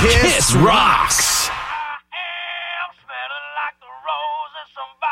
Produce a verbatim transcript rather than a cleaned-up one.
Kiss rocks. I am smelling like the roses. Some